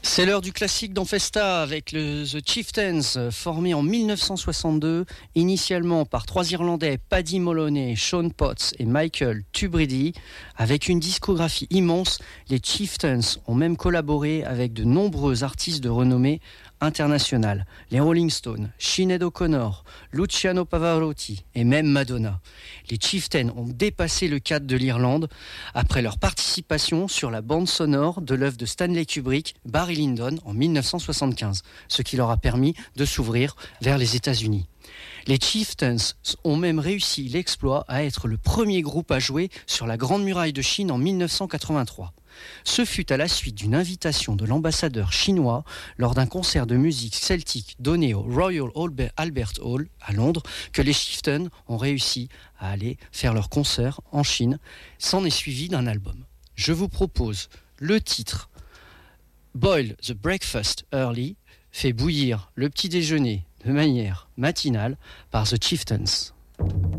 C'est l'heure du classique dans Festa avec The Chieftains, formé en 1962, initialement par trois Irlandais, Paddy Moloney, Sean Potts et Michael Tubridy. Avec une discographie immense, les Chieftains ont même collaboré avec de nombreux artistes de renommée internationale. Les Rolling Stones, Sinéad O'Connor, Luciano Pavarotti et même Madonna. Les Chieftains ont dépassé le cadre de l'Irlande après leur participation sur la bande sonore de l'œuvre de Stanley Kubrick, Barry Lyndon, en 1975, ce qui leur a permis de s'ouvrir vers les États-Unis. Les Chieftains ont même réussi l'exploit à être le premier groupe à jouer sur la Grande Muraille de Chine en 1983. Ce fut à la suite d'une invitation de l'ambassadeur chinois lors d'un concert de musique celtique donné au Royal Albert Hall à Londres que les Chieftains ont réussi à aller faire leur concert en Chine. S'en est suivi d'un album. Je vous propose le titre Boil the Breakfast Early, fait bouillir le petit déjeuner de manière matinale par The Chieftains.